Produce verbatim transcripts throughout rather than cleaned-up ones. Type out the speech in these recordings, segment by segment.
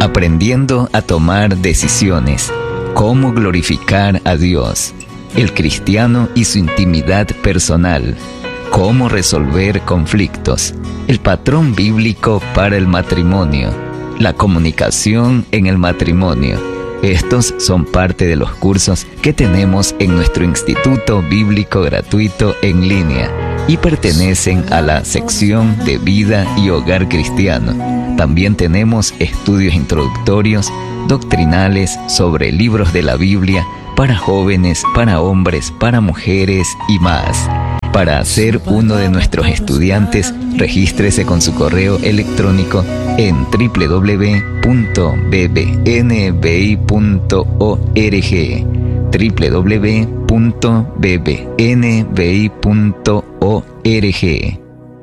Aprendiendo a tomar decisiones. Cómo glorificar a Dios. El cristiano y su intimidad personal. Cómo resolver conflictos. El patrón bíblico para el matrimonio. La comunicación en el matrimonio. Estos son parte de los cursos que tenemos en nuestro Instituto Bíblico Gratuito en línea y pertenecen a la sección de Vida y Hogar Cristiano. También tenemos estudios introductorios, doctrinales sobre libros de la Biblia para jóvenes, para hombres, para mujeres y más. Para ser uno de nuestros estudiantes, regístrese con su correo electrónico en doble u doble u doble u punto b b n b i punto org, doble u doble u doble u punto b b n b i punto org.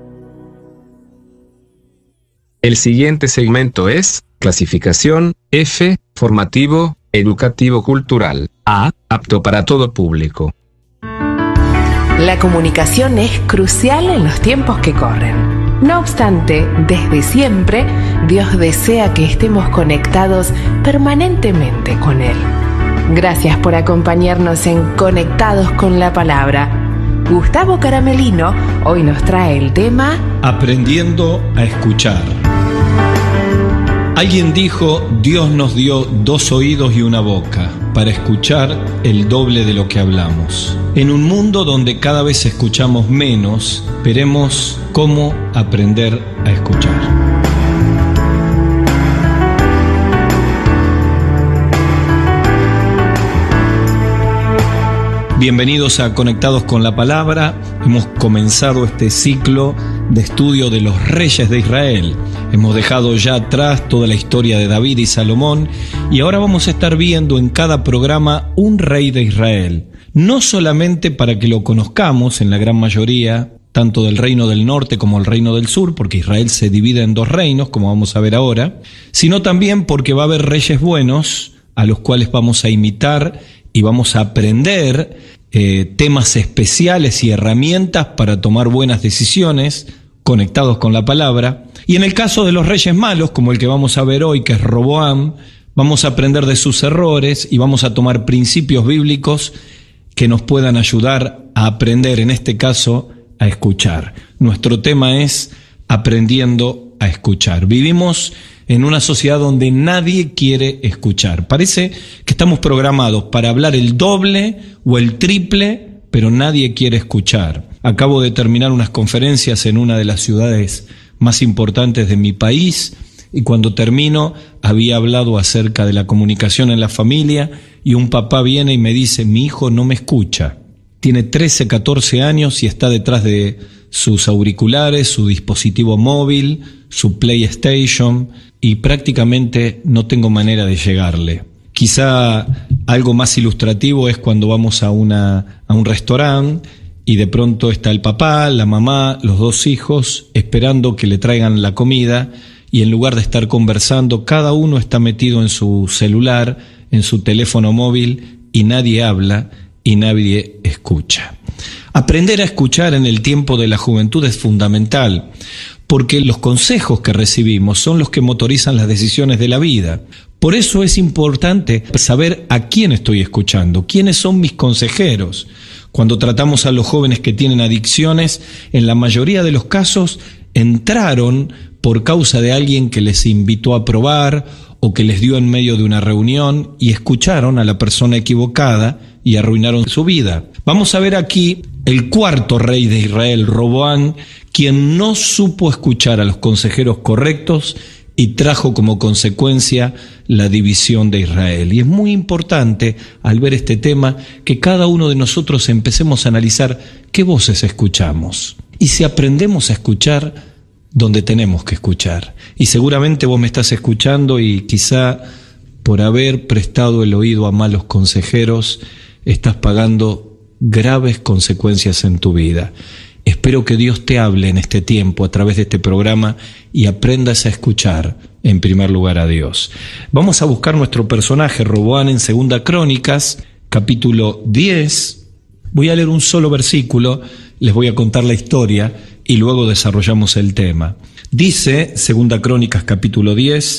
El siguiente segmento es clasificación F, formativo, educativo cultural. A, apto para todo público. La comunicación es crucial en los tiempos que corren. No obstante, desde siempre, Dios desea que estemos conectados permanentemente con Él. Gracias por acompañarnos en Conectados con la Palabra. Gustavo Caramelino hoy nos trae el tema Aprendiendo a escuchar. Alguien dijo, Dios nos dio dos oídos y una boca para escuchar el doble de lo que hablamos. En un mundo donde cada vez escuchamos menos, veremos cómo aprender a escuchar. Bienvenidos a Conectados con la Palabra. Hemos comenzado este ciclo de estudio de los reyes de Israel. Hemos dejado ya atrás toda la historia de David y Salomón y ahora vamos a estar viendo en cada programa un rey de Israel. No solamente para que lo conozcamos en la gran mayoría, tanto del reino del norte como el reino del sur, porque Israel se divide en dos reinos, como vamos a ver ahora, sino también porque va a haber reyes buenos a los cuales vamos a imitar y vamos a aprender eh, temas especiales y herramientas para tomar buenas decisiones conectados con la palabra. Y en el caso de los reyes malos, como el que vamos a ver hoy, que es Roboam, vamos a aprender de sus errores y vamos a tomar principios bíblicos que nos puedan ayudar a aprender, en este caso, a escuchar. Nuestro tema es aprendiendo a escuchar. Vivimos en una sociedad donde nadie quiere escuchar. Parece que estamos programados para hablar el doble o el triple, pero nadie quiere escuchar. Acabo de terminar unas conferencias en una de las ciudades más importantes de mi país y cuando termino había hablado acerca de la comunicación en la familia y un papá viene y me dice, mi hijo no me escucha. Tiene trece, catorce años y está detrás de sus auriculares, su dispositivo móvil, su PlayStation y prácticamente no tengo manera de llegarle. Quizá algo más ilustrativo es cuando vamos a, una, a un restaurante y de pronto está el papá, la mamá, los dos hijos esperando que le traigan la comida y en lugar de estar conversando, cada uno está metido en su celular, en su teléfono móvil y nadie habla y nadie escucha. Aprender a escuchar en el tiempo de la juventud es fundamental, porque los consejos que recibimos son los que motorizan las decisiones de la vida. Por eso es importante saber a quién estoy escuchando, quiénes son mis consejeros. Cuando tratamos a los jóvenes que tienen adicciones, en la mayoría de los casos entraron por causa de alguien que les invitó a probar o que les dio en medio de una reunión y escucharon a la persona equivocada y arruinaron su vida. Vamos a ver aquí el cuarto rey de Israel, Roboam, quien no supo escuchar a los consejeros correctos y trajo como consecuencia la división de Israel. Y es muy importante, al ver este tema, que cada uno de nosotros empecemos a analizar qué voces escuchamos. Y si aprendemos a escuchar donde tenemos que escuchar. Y seguramente vos me estás escuchando y quizá por haber prestado el oído a malos consejeros, estás pagando graves consecuencias en tu vida. Espero que Dios te hable en este tiempo a través de este programa y aprendas a escuchar en primer lugar a Dios. Vamos a buscar nuestro personaje Roboam en Segunda Crónicas, capítulo diez. Voy a leer un solo versículo, les voy a contar la historia y luego desarrollamos el tema. Dice Segunda Crónicas, capítulo diez,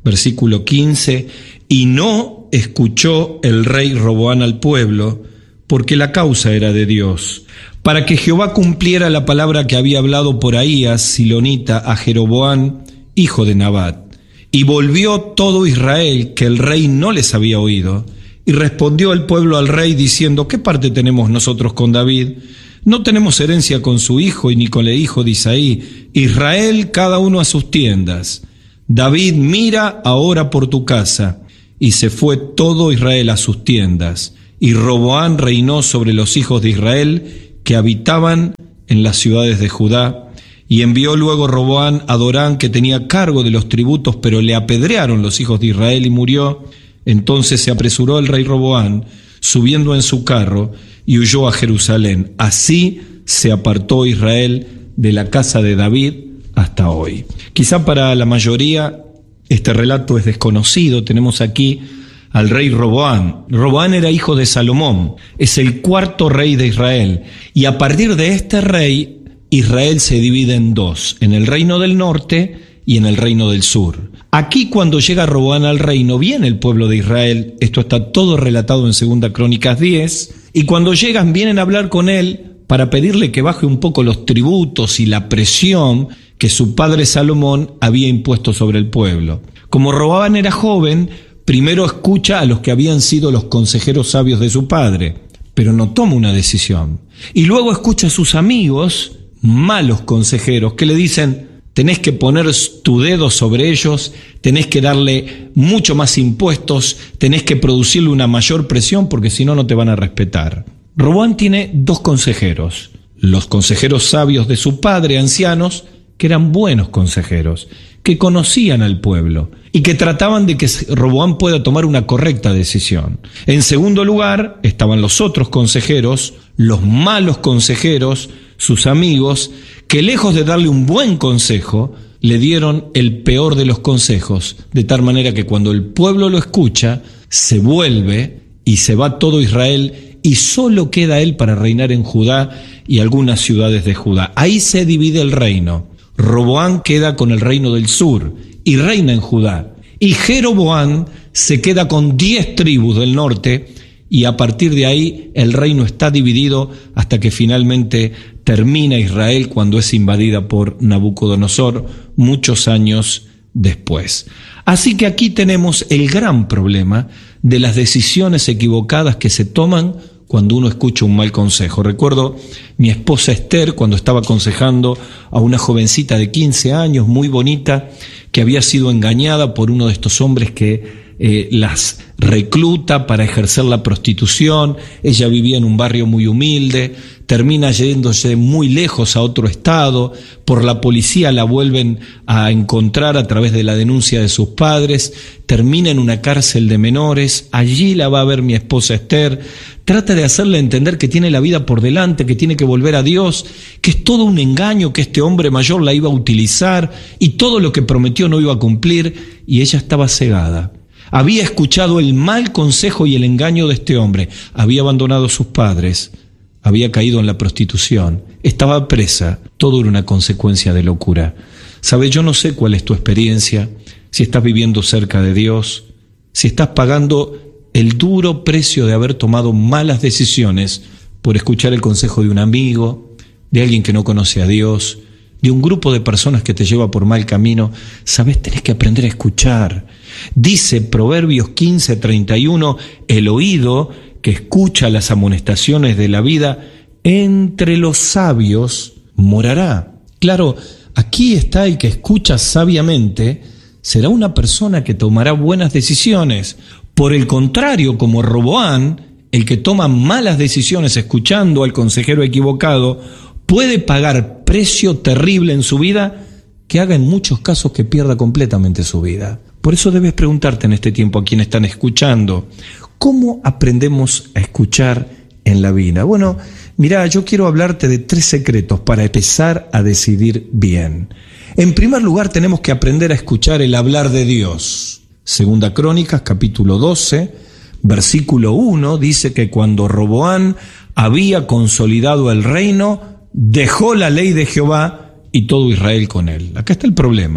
versículo quince, y no escuchó el rey Roboán al pueblo, porque la causa era de Dios, para que Jehová cumpliera la palabra que había hablado por Ahías, silonita, a Jeroboam, hijo de Nabat. Y volvió todo Israel, que el rey no les había oído, y respondió el pueblo al rey diciendo, ¿qué parte tenemos nosotros con David? No tenemos herencia con su hijo y ni con el hijo de Isaí. Israel cada uno a sus tiendas. David, mira ahora por tu casa. Y se fue todo Israel a sus tiendas. Y Roboán reinó sobre los hijos de Israel que habitaban en las ciudades de Judá. Y envió luego Roboán a Dorán, que tenía cargo de los tributos, pero le apedrearon los hijos de Israel y murió. Entonces se apresuró el rey Roboán, subiendo en su carro, y huyó a Jerusalén. Así se apartó Israel de la casa de David hasta hoy. Quizá para la mayoría este relato es desconocido. Tenemos aquí al rey Roboán. Roboán era hijo de Salomón, es el cuarto rey de Israel. Y a partir de este rey, Israel se divide en dos, en el reino del norte y en el reino del sur. Aquí cuando llega Roboán al reino, viene el pueblo de Israel, esto está todo relatado en Segunda Crónicas diez, y cuando llegan vienen a hablar con él para pedirle que baje un poco los tributos y la presión que su padre Salomón había impuesto sobre el pueblo. Como Roboán era joven, primero escucha a los que habían sido los consejeros sabios de su padre, pero no toma una decisión. Y luego escucha a sus amigos, malos consejeros, que le dicen, tenés que poner tu dedo sobre ellos, tenés que darle mucho más impuestos, tenés que producirle una mayor presión porque si no, no te van a respetar. Roboán tiene dos consejeros, los consejeros sabios de su padre, ancianos, que eran buenos consejeros, que conocían al pueblo y que trataban de que Roboán pueda tomar una correcta decisión. En segundo lugar, estaban los otros consejeros, los malos consejeros, sus amigos, que lejos de darle un buen consejo, le dieron el peor de los consejos, de tal manera que cuando el pueblo lo escucha, se vuelve y se va todo Israel y solo queda él para reinar en Judá y algunas ciudades de Judá. Ahí se divide el reino. Roboán queda con el reino del sur y reina en Judá. Y Jeroboam se queda con diez tribus del norte y a partir de ahí el reino está dividido hasta que finalmente termina Israel cuando es invadida por Nabucodonosor muchos años después. Así que aquí tenemos el gran problema de las decisiones equivocadas que se toman cuando uno escucha un mal consejo. Recuerdo mi esposa Esther cuando estaba aconsejando a una jovencita de quince años, muy bonita, que había sido engañada por uno de estos hombres que eh, las recluta para ejercer la prostitución. Ella vivía en un barrio muy humilde, termina yéndose muy lejos a otro estado, por la policía la vuelven a encontrar a través de la denuncia de sus padres, termina en una cárcel de menores, allí la va a ver mi esposa Esther, trata de hacerle entender que tiene la vida por delante, que tiene que volver a Dios, que es todo un engaño, que este hombre mayor la iba a utilizar y todo lo que prometió no iba a cumplir, y ella estaba cegada. Había escuchado el mal consejo y el engaño de este hombre, había abandonado a sus padres, había caído en la prostitución, estaba presa, todo era una consecuencia de locura. ¿Sabe? Yo no sé cuál es tu experiencia, si estás viviendo cerca de Dios, si estás pagando el duro precio de haber tomado malas decisiones por escuchar el consejo de un amigo, de alguien que no conoce a Dios, de un grupo de personas que te lleva por mal camino. ¿Sabes? Tenés que aprender a escuchar. Dice Proverbios quince, treinta y uno, el oído que escucha las amonestaciones de la vida, entre los sabios morará. Claro, aquí está el que escucha sabiamente, será una persona que tomará buenas decisiones. Por el contrario, como Roboán, el que toma malas decisiones escuchando al consejero equivocado, puede pagar precio terrible en su vida que haga en muchos casos que pierda completamente su vida. Por eso debes preguntarte en este tiempo a quienes están escuchando, ¿cómo aprendemos a escuchar en la vida? Bueno, mira, yo quiero hablarte de tres secretos para empezar a decidir bien. En primer lugar, tenemos que aprender a escuchar el hablar de Dios. Segunda Crónicas, capítulo doce, versículo uno, dice que cuando Roboán había consolidado el reino, dejó la ley de Jehová y todo Israel con él. Acá está el problema.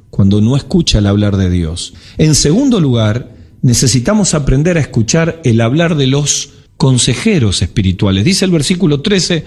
cuando no escucha el hablar de Dios. En segundo lugar, necesitamos aprender a escuchar el hablar de los consejeros espirituales. Dice el versículo trece,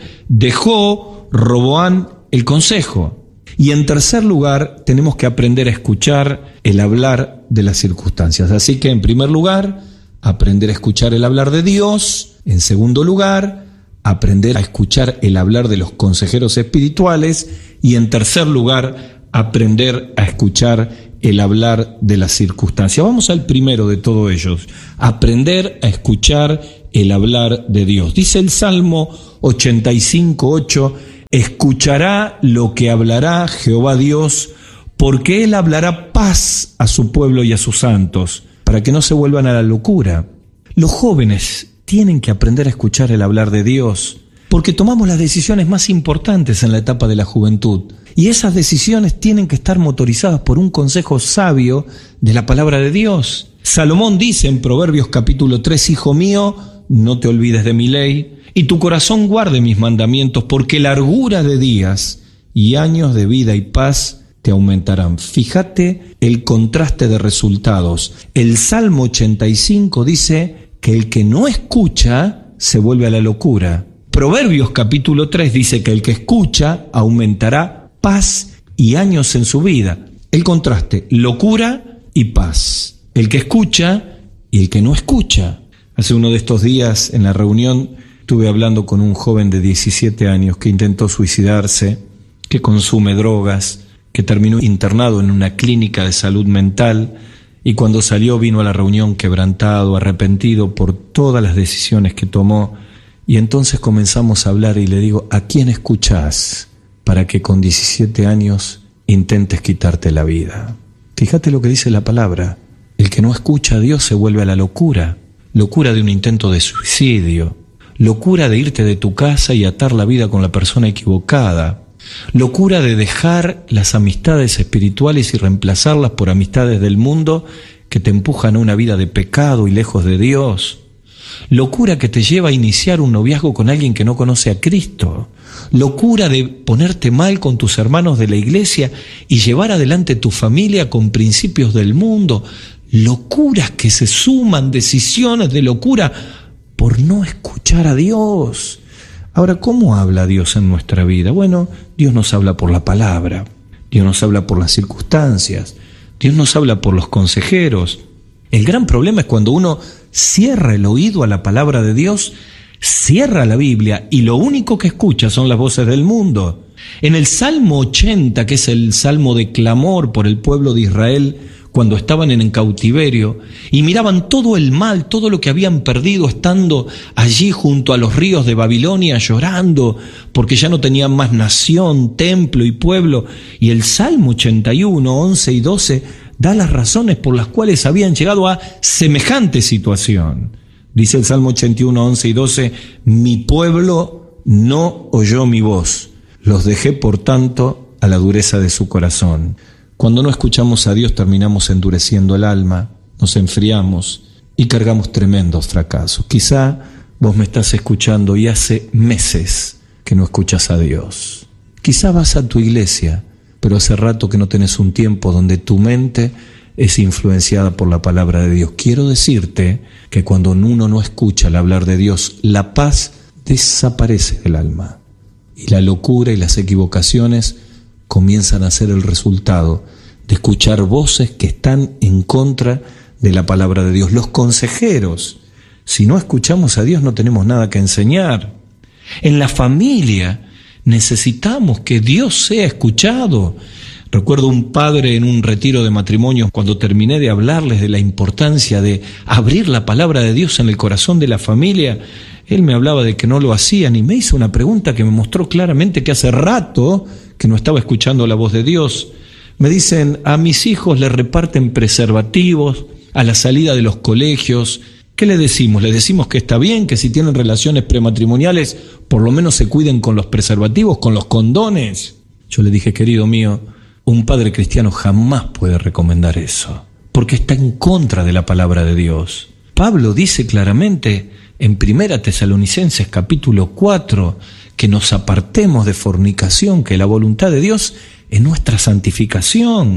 dejó Roboam el consejo. Y en tercer lugar, tenemos que aprender a escuchar el hablar de las circunstancias. Así que, en primer lugar, aprender a escuchar el hablar de Dios. En segundo lugar, aprender a escuchar el hablar de los consejeros espirituales. Y en tercer lugar, aprender a escuchar el hablar de las circunstancias. Vamos al primero de todos ellos, aprender a escuchar el hablar de Dios. Dice el Salmo ochenta y cinco, ocho, escuchará lo que hablará Jehová Dios, porque Él hablará paz a su pueblo y a sus santos, para que no se vuelvan a la locura. Los jóvenes tienen que aprender a escuchar el hablar de Dios, porque tomamos las decisiones más importantes en la etapa de la juventud. Y esas decisiones tienen que estar motorizadas por un consejo sabio de la palabra de Dios. Salomón dice en Proverbios capítulo tres, hijo mío, no te olvides de mi ley, y tu corazón guarde mis mandamientos, porque largura de días y años de vida y paz te aumentarán. Fíjate el contraste de resultados. El Salmo ochenta y cinco dice que el que no escucha se vuelve a la locura. Proverbios capítulo tres dice que el que escucha aumentará paz y años en su vida. El contraste, locura y paz. El que escucha y el que no escucha. Hace uno de estos días en la reunión estuve hablando con un joven de diecisiete años que intentó suicidarse, que consume drogas, que terminó internado en una clínica de salud mental y cuando salió vino a la reunión quebrantado, arrepentido por todas las decisiones que tomó. Y entonces comenzamos a hablar y le digo, ¿a quién escuchás para que con diecisiete años intentes quitarte la vida? Fíjate lo que dice la palabra. El que no escucha a Dios se vuelve a la locura. Locura de un intento de suicidio. Locura de irte de tu casa y atar la vida con la persona equivocada. Locura de dejar las amistades espirituales y reemplazarlas por amistades del mundo que te empujan a una vida de pecado y lejos de Dios. Locura que te lleva a iniciar un noviazgo con alguien que no conoce a Cristo. Locura de ponerte mal con tus hermanos de la iglesia y llevar adelante tu familia con principios del mundo. Locuras que se suman, decisiones de locura por no escuchar a Dios. Ahora, ¿cómo habla Dios en nuestra vida? Bueno, Dios nos habla por la palabra, Dios nos habla por las circunstancias, Dios nos habla por los consejeros. El gran problema es cuando uno cierra el oído a la palabra de Dios, cierra la Biblia y lo único que escucha son las voces del mundo. En el Salmo ochenta, que es el salmo de clamor por el pueblo de Israel, cuando estaban en cautiverio y miraban todo el mal, todo lo que habían perdido estando allí junto a los ríos de Babilonia llorando porque ya no tenían más nación, templo y pueblo. Y el Salmo ochenta y uno, once y doce da las razones por las cuales habían llegado a semejante situación. Dice el Salmo ochenta y uno, once y doce, mi pueblo no oyó mi voz, los dejé por tanto a la dureza de su corazón. Cuando no escuchamos a Dios terminamos endureciendo el alma, nos enfriamos y cargamos tremendos fracasos. Quizá vos me estás escuchando y hace meses que no escuchas a Dios. Quizá vas a tu iglesia, pero hace rato que no tenés un tiempo donde tu mente es influenciada por la palabra de Dios. Quiero decirte que cuando uno no escucha el hablar de Dios, la paz desaparece del alma y la locura y las equivocaciones comienzan a ser el resultado de escuchar voces que están en contra de la palabra de Dios. Los consejeros, si no escuchamos a Dios no tenemos nada que enseñar. En la familia necesitamos que Dios sea escuchado. Recuerdo un padre en un retiro de matrimonios cuando terminé de hablarles de la importancia de abrir la palabra de Dios en el corazón de la familia. Él me hablaba de que no lo hacían y me hizo una pregunta que me mostró claramente que hace rato que no estaba escuchando la voz de Dios. Me dicen, a mis hijos les reparten preservativos a la salida de los colegios. ¿Qué le decimos? ¿Le decimos que está bien, que si tienen relaciones prematrimoniales, por lo menos se cuiden con los preservativos, con los condones? Yo le dije, querido mío, un padre cristiano jamás puede recomendar eso, porque está en contra de la palabra de Dios. Pablo dice claramente en Primera Tesalonicenses capítulo cuatro, que nos apartemos de fornicación, que la voluntad de Dios es nuestra santificación.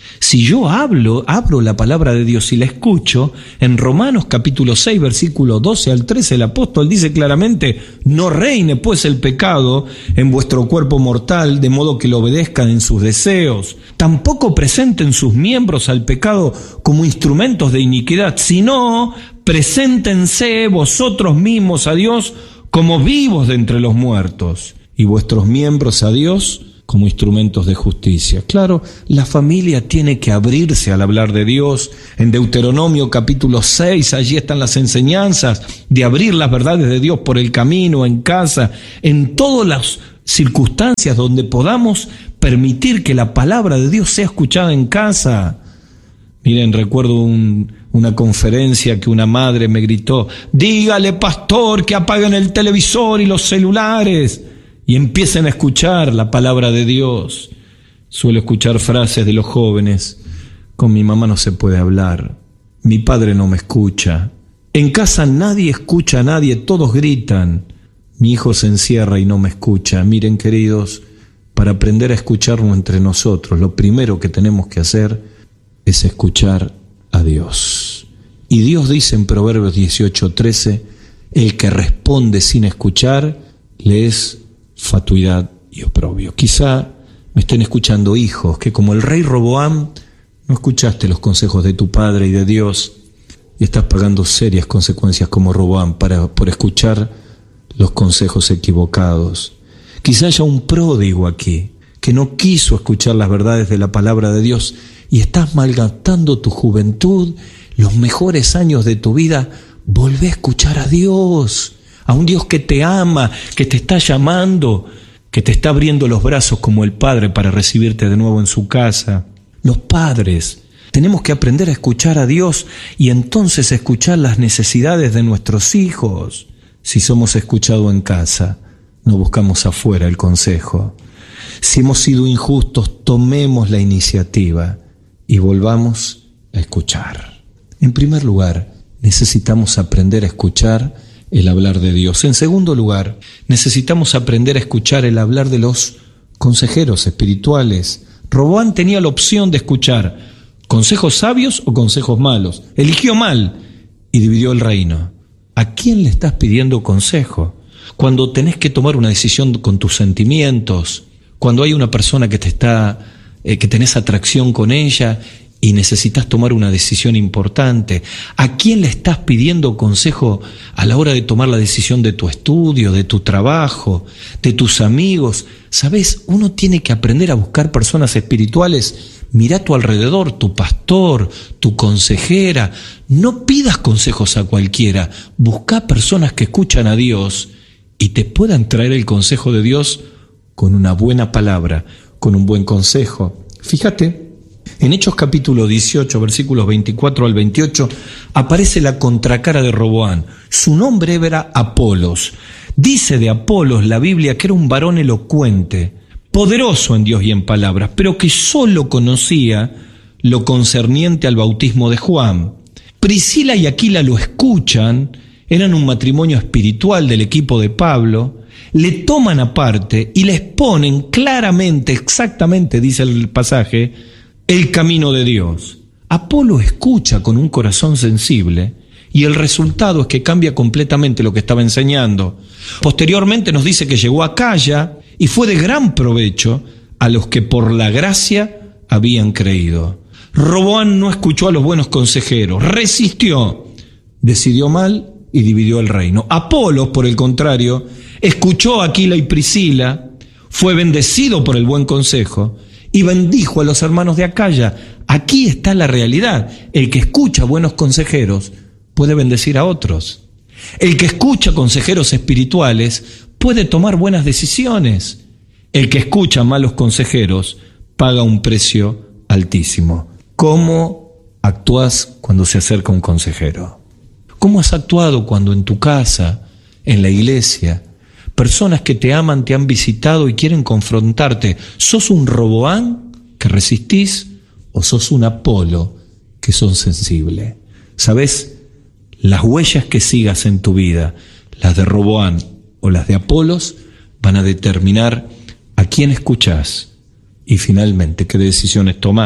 Si yo hablo, abro la palabra de Dios y la escucho, en Romanos capítulo seis, versículo doce al trece, el apóstol dice claramente: no reine pues el pecado en vuestro cuerpo mortal, de modo que lo obedezcan en sus deseos. Tampoco presenten sus miembros al pecado como instrumentos de iniquidad, sino preséntense vosotros mismos a Dios como vivos de entre los muertos, y vuestros miembros a Dios como instrumentos de justicia. Claro, la familia tiene que abrirse al hablar de Dios. En Deuteronomio capítulo seis, allí están las enseñanzas de abrir las verdades de Dios por el camino, en casa, en todas las circunstancias donde podamos permitir que la palabra de Dios sea escuchada en casa. Miren, recuerdo un, una conferencia que una madre me gritó: dígale, pastor, que apaguen el televisor y los celulares y empiecen a escuchar la palabra de Dios. Suelo escuchar frases de los jóvenes: con mi mamá no se puede hablar, mi padre no me escucha, en casa nadie escucha a nadie, todos gritan, mi hijo se encierra y no me escucha. Miren, queridos, para aprender a escucharnos entre nosotros, lo primero que tenemos que hacer es escuchar a Dios. Y Dios dice en Proverbios dieciocho, trece, el que responde sin escuchar le es fatuidad y oprobio. Quizá me estén escuchando hijos que, como el rey Roboam, no escuchaste los consejos de tu padre y de Dios, y estás pagando serias consecuencias como Roboam para, por escuchar los consejos equivocados. Quizá haya un pródigo aquí que no quiso escuchar las verdades de la palabra de Dios y estás malgastando tu juventud, los mejores años de tu vida. Volvé a escuchar a Dios, a un Dios que te ama, que te está llamando, que te está abriendo los brazos como el Padre para recibirte de nuevo en su casa. Los padres tenemos que aprender a escuchar a Dios y entonces escuchar las necesidades de nuestros hijos. Si somos escuchados en casa, no buscamos afuera el consejo. Si hemos sido injustos, tomemos la iniciativa y volvamos a escuchar. En primer lugar, necesitamos aprender a escuchar el hablar de Dios. En segundo lugar, necesitamos aprender a escuchar el hablar de los consejeros espirituales. Roboam tenía la opción de escuchar consejos sabios o consejos malos. Eligió mal y dividió el reino. ¿A quién le estás pidiendo consejo? Cuando tenés que tomar una decisión con tus sentimientos, cuando hay una persona que te está, eh, que tenés atracción con ella y necesitas tomar una decisión importante, ¿a quién le estás pidiendo consejo a la hora de tomar la decisión de tu estudio, de tu trabajo, de tus amigos? ¿Sabes? Uno tiene que aprender a buscar personas espirituales. Mira a tu alrededor, tu pastor, tu consejera. No pidas consejos a cualquiera. Busca personas que escuchan a Dios y te puedan traer el consejo de Dios con una buena palabra, con un buen consejo. Fíjate, en Hechos capítulo dieciocho, versículos veinticuatro al veintiocho, aparece la contracara de Roboam. Su nombre era Apolos. Dice de Apolos la Biblia que era un varón elocuente, poderoso en Dios y en palabras, pero que solo conocía lo concerniente al bautismo de Juan. Priscila y Aquila lo escuchan, eran un matrimonio espiritual del equipo de Pablo, le toman aparte y les ponen claramente, exactamente, dice el pasaje, el camino de Dios. Apolo escucha con un corazón sensible y el resultado es que cambia completamente lo que estaba enseñando. Posteriormente nos dice que llegó a Acaya y fue de gran provecho a los que por la gracia habían creído. Roboam no escuchó a los buenos consejeros, resistió, decidió mal y dividió el reino. Apolos, por el contrario, escuchó a Aquila y Priscila, fue bendecido por el buen consejo y bendijo a los hermanos de Acaya. Aquí está la realidad. El que escucha buenos consejeros puede bendecir a otros. El que escucha consejeros espirituales puede tomar buenas decisiones. El que escucha malos consejeros paga un precio altísimo. ¿Cómo actúas cuando se acerca un consejero? ¿Cómo has actuado cuando en tu casa, en la iglesia, personas que te aman te han visitado y quieren confrontarte? ¿Sos un Roboam que resistís o sos un Apolo que son sensibles? ¿Sabes? Las huellas que sigas en tu vida, las de Roboam o las de Apolos, van a determinar a quién escuchás y finalmente qué decisiones tomás.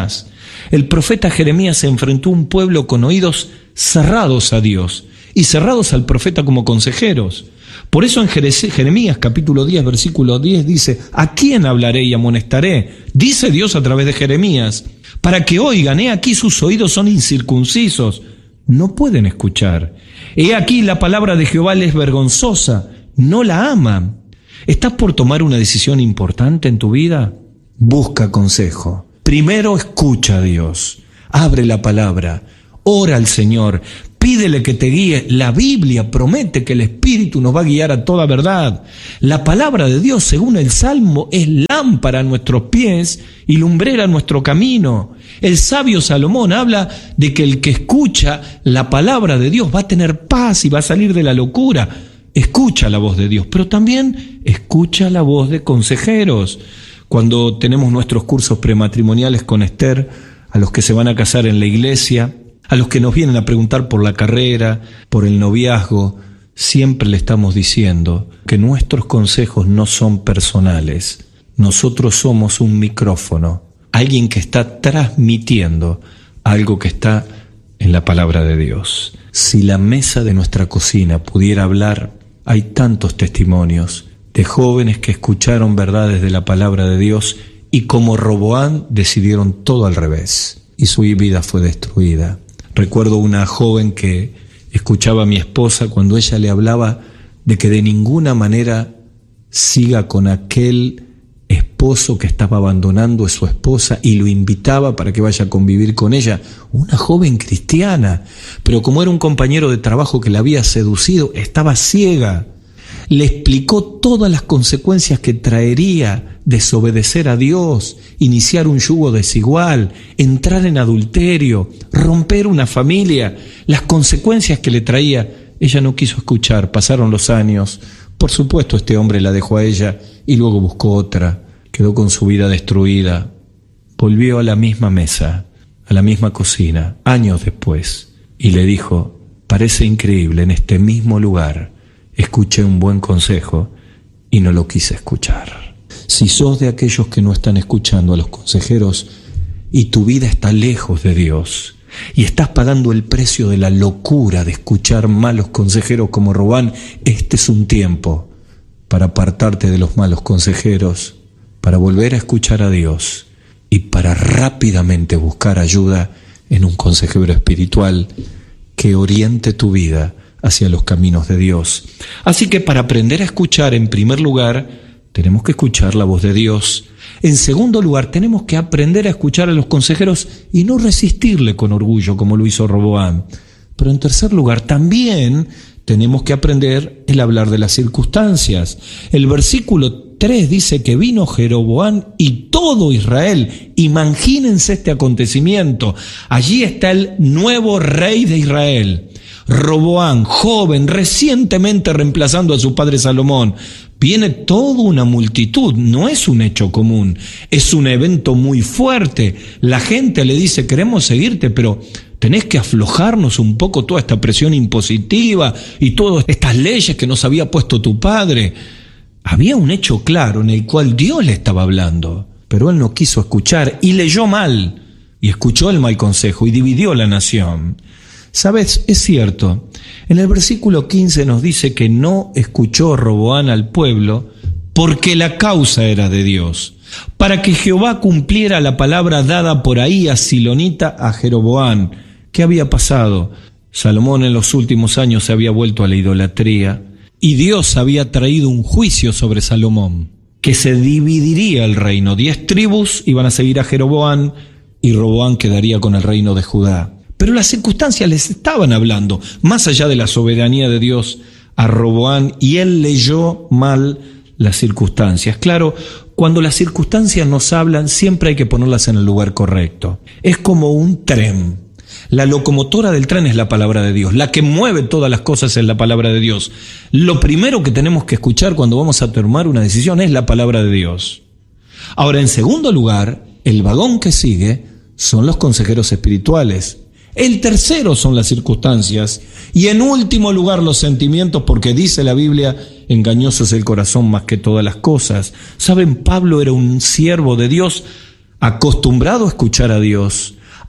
El profeta Jeremías se enfrentó a un pueblo con oídos cerrados a Dios y cerrados al profeta como consejeros. Por eso en Jeremías capítulo diez, versículo diez dice: ¿a quién hablaré y amonestaré? Dice Dios a través de Jeremías, para que oigan, he aquí sus oídos son incircuncisos, no pueden escuchar. He aquí la palabra de Jehová les es vergonzosa, no la aman. ¿Estás por tomar una decisión importante en tu vida? Busca consejo. Primero escucha a Dios, abre la palabra, ora al Señor, pídele que te guíe. La Biblia promete que el Espíritu nos va a guiar a toda verdad. La palabra de Dios, según el Salmo, es lámpara a nuestros pies y lumbrera a nuestro camino. El sabio Salomón habla de que el que escucha la palabra de Dios va a tener paz y va a salir de la locura. Escucha la voz de Dios, pero también escucha la voz de consejeros. Cuando tenemos nuestros cursos prematrimoniales con Esther, a los que se van a casar en la iglesia, a los que nos vienen a preguntar por la carrera, por el noviazgo, siempre le estamos diciendo que nuestros consejos no son personales. Nosotros somos un micrófono, alguien que está transmitiendo algo que está en la palabra de Dios. Si la mesa de nuestra cocina pudiera hablar, hay tantos testimonios de jóvenes que escucharon verdades de la palabra de Dios y como Roboam decidieron todo al revés y su vida fue destruida. Recuerdo una joven que escuchaba a mi esposa cuando ella le hablaba de que de ninguna manera siga con aquel esposo que estaba abandonando a su esposa y lo invitaba para que vaya a convivir con ella. Una joven cristiana, pero como era un compañero de trabajo que la había seducido, estaba ciega. Le explicó todas las consecuencias que traería desobedecer a Dios, iniciar un yugo desigual, entrar en adulterio, romper una familia, las consecuencias que le traía. Ella no quiso escuchar, pasaron los años. Por supuesto, este hombre la dejó a ella y luego buscó otra. Quedó con su vida destruida. Volvió a la misma mesa, a la misma cocina, años después, y le dijo: parece increíble, en este mismo lugar escuché un buen consejo y no lo quise escuchar. Si sos de aquellos que no están escuchando a los consejeros y tu vida está lejos de Dios y estás pagando el precio de la locura de escuchar malos consejeros como Roboam, este es un tiempo para apartarte de los malos consejeros, para volver a escuchar a Dios y para rápidamente buscar ayuda en un consejero espiritual que oriente tu vida hacia los caminos de Dios. Así que para aprender a escuchar, en primer lugar, tenemos que escuchar la voz de Dios. En segundo lugar, tenemos que aprender a escuchar a los consejeros y no resistirle con orgullo como lo hizo Roboam. Pero en tercer lugar, también tenemos que aprender el hablar de las circunstancias. El versículo tres dice que vino Jeroboam y todo Israel. Imagínense este acontecimiento. Allí está el nuevo rey de Israel. Roboam, joven, recientemente reemplazando a su padre Salomón. Viene toda una multitud, no es un hecho común, es un evento muy fuerte. La gente le dice: queremos seguirte, pero tenés que aflojarnos un poco toda esta presión impositiva y todas estas leyes que nos había puesto tu padre. Había un hecho claro en el cual Dios le estaba hablando, pero él no quiso escuchar y leyó mal, y escuchó el mal consejo y dividió la nación. ¿Sabes? Es cierto. En el versículo quince nos dice que no escuchó Roboam al pueblo porque la causa era de Dios, para que Jehová cumpliera la palabra dada por Ahías silonita a Jeroboam. ¿Qué había pasado? Salomón en los últimos años se había vuelto a la idolatría y Dios había traído un juicio sobre Salomón, que se dividiría el reino. Diez tribus iban a seguir a Jeroboam y Roboam quedaría con el reino de Judá. Pero las circunstancias les estaban hablando, más allá de la soberanía de Dios, a Roboam, y él leyó mal las circunstancias. Claro, cuando las circunstancias nos hablan, siempre hay que ponerlas en el lugar correcto. Es como un tren. La locomotora del tren es la palabra de Dios. La que mueve todas las cosas es la palabra de Dios. Lo primero que tenemos que escuchar cuando vamos a tomar una decisión es la palabra de Dios. Ahora, en segundo lugar, el vagón que sigue son los consejeros espirituales. El tercero son las circunstancias y en último lugar los sentimientos, porque dice la Biblia: engañoso es el corazón más que todas las cosas. ¿Saben? Pablo era un siervo de Dios, acostumbrado a escuchar a Dios,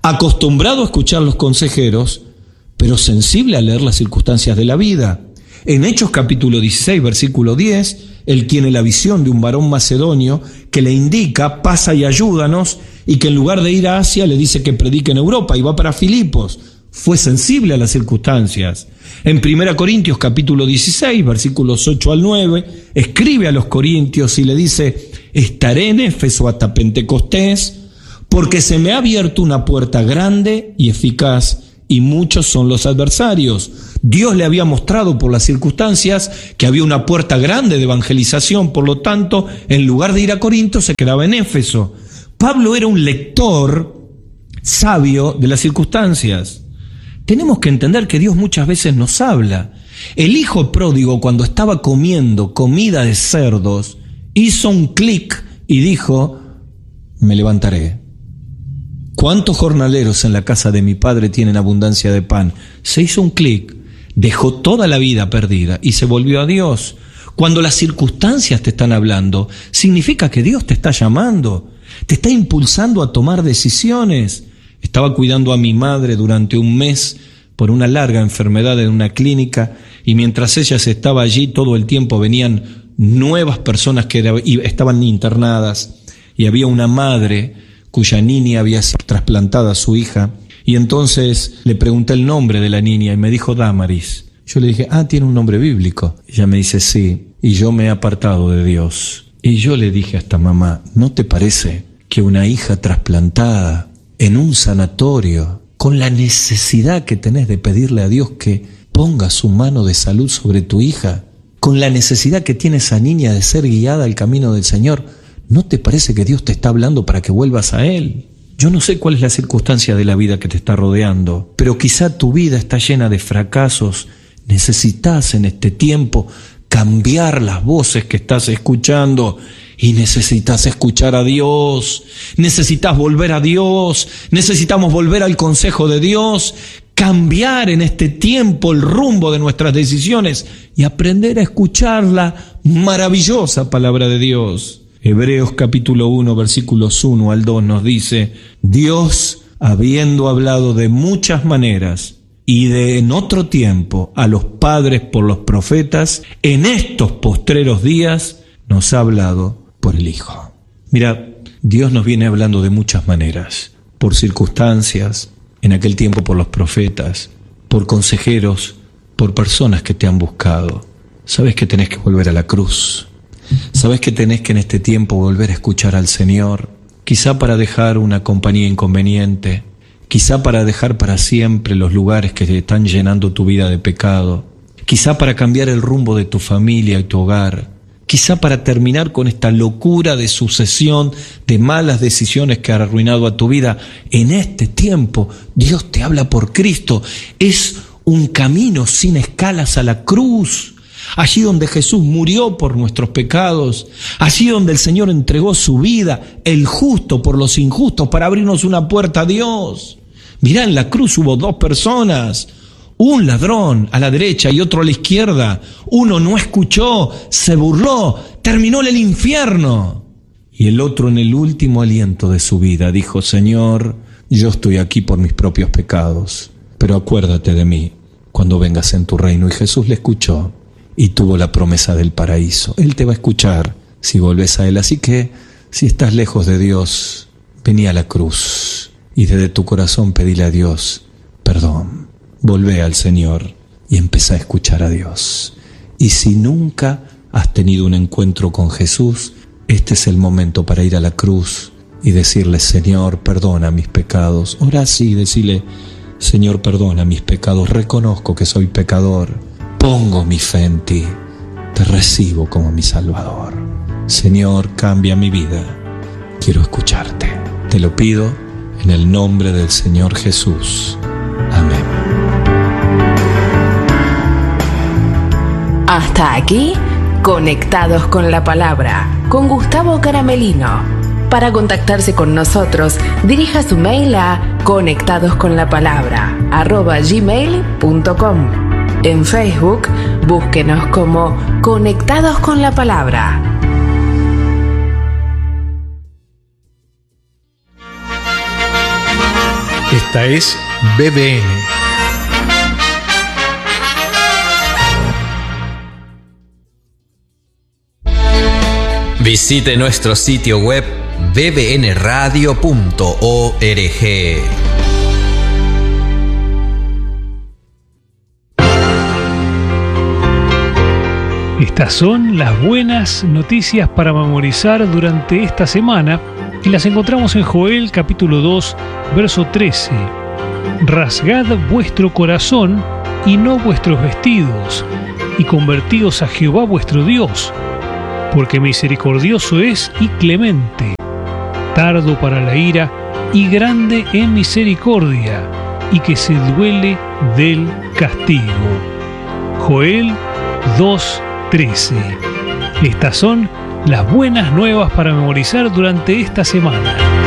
acostumbrado a escuchar los consejeros, pero sensible a leer las circunstancias de la vida. En Hechos capítulo dieciséis, versículo diez, él tiene la visión de un varón macedonio que le indica, pasa y ayúdanos, y que en lugar de ir a Asia le dice que predique en Europa y va para Filipos. Fue sensible a las circunstancias. En primera Corintios capítulo dieciséis, versículos ocho al nueve, escribe a los corintios y le dice, estaré en Éfeso hasta Pentecostés, porque se me ha abierto una puerta grande y eficaz, y muchos son los adversarios. Dios le había mostrado por las circunstancias que había una puerta grande de evangelización, por lo tanto, en lugar de ir a Corinto, se quedaba en Éfeso. Pablo era un lector sabio de las circunstancias. Tenemos que entender que Dios muchas veces nos habla. El hijo pródigo, cuando estaba comiendo comida de cerdos, hizo un clic y dijo, me levantaré. ¿Cuántos jornaleros en la casa de mi padre tienen abundancia de pan? Se hizo un clic, dejó toda la vida perdida y se volvió a Dios. Cuando las circunstancias te están hablando, significa que Dios te está llamando, te está impulsando a tomar decisiones. Estaba cuidando a mi madre durante un mes por una larga enfermedad en una clínica, y mientras ella estaba allí, todo el tiempo venían nuevas personas que era, estaban internadas, y había una madre cuya niña había sido trasplantada a su hija, y entonces le pregunté el nombre de la niña y me dijo Damaris. Yo le dije, ah, tiene un nombre bíblico. Ella me dice, sí, y yo me he apartado de Dios. Y yo le dije a esta mamá, ¿no te parece que una hija trasplantada en un sanatorio, con la necesidad que tenés de pedirle a Dios que ponga su mano de salud sobre tu hija, con la necesidad que tiene esa niña de ser guiada al camino del Señor, ¿no te parece que Dios te está hablando para que vuelvas a Él? Yo no sé cuál es la circunstancia de la vida que te está rodeando, pero quizá tu vida está llena de fracasos. Necesitas en este tiempo cambiar las voces que estás escuchando y necesitas escuchar a Dios. Necesitas volver a Dios. Necesitamos volver al consejo de Dios, cambiar en este tiempo el rumbo de nuestras decisiones y aprender a escuchar la maravillosa palabra de Dios. Hebreos capítulo uno, versículos uno al dos nos dice, Dios, habiendo hablado de muchas maneras y de en otro tiempo a los padres por los profetas, en estos postreros días nos ha hablado por el Hijo. Mira, Dios nos viene hablando de muchas maneras, por circunstancias, en aquel tiempo por los profetas, por consejeros, por personas que te han buscado. Sabes que tenés que volver a la cruz. Sabes que tenés que en este tiempo volver a escuchar al Señor, quizá para dejar una compañía inconveniente, quizá para dejar para siempre los lugares que te están llenando tu vida de pecado, quizá para cambiar el rumbo de tu familia y tu hogar, quizá para terminar con esta locura de sucesión de malas decisiones que ha arruinado a tu vida. En este tiempo Dios te habla por Cristo. Es un camino sin escalas a la cruz. Allí donde Jesús murió por nuestros pecados, allí donde el Señor entregó su vida, el justo por los injustos, para abrirnos una puerta a Dios. Mirá, en la cruz hubo dos personas, un ladrón a la derecha y otro a la izquierda. Uno no escuchó, se burló, terminó en el infierno. Y el otro, en el último aliento de su vida, dijo, Señor, yo estoy aquí por mis propios pecados, pero acuérdate de mí cuando vengas en tu reino. Y Jesús le escuchó y tuvo la promesa del paraíso. Él te va a escuchar si volves a Él. Así que, si estás lejos de Dios, vení a la cruz y desde tu corazón pedile a Dios perdón. Volvé al Señor y empezá a escuchar a Dios. Y si nunca has tenido un encuentro con Jesús, este es el momento para ir a la cruz y decirle, Señor, perdona mis pecados. Ora así, decirle, Señor, perdona mis pecados. Reconozco que soy pecador. Pongo mi fe en ti, te recibo como mi Salvador. Señor, cambia mi vida, quiero escucharte. Te lo pido en el nombre del Señor Jesús. Amén. Hasta aquí, Conectados con la Palabra, con Gustavo Caramelino. Para contactarse con nosotros, dirija su mail a conectadosconlapalabra arroba gmail punto com. En Facebook, búsquenos como Conectados con la Palabra. Esta es B B N. Visite nuestro sitio web b b n radio punto org. Estas son las buenas noticias para memorizar durante esta semana y las encontramos en Joel capítulo dos, verso trece. Rasgad vuestro corazón y no vuestros vestidos, y convertíos a Jehová vuestro Dios, porque misericordioso es y clemente, tardo para la ira y grande en misericordia, y que se duele del castigo. Joel dos trece. Estas son las buenas nuevas para memorizar durante esta semana.